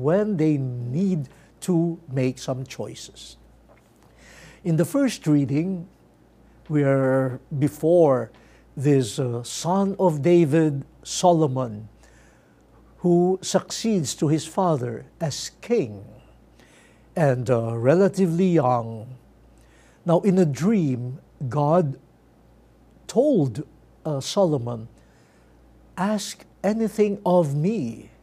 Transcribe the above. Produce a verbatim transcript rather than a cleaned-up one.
when they need to make some choices. In the first reading, we are before this uh, son of David, Solomon, who succeeds to his father as king, and uh, relatively young. Now, in a dream, God told uh, Solomon, "Ask anything of me,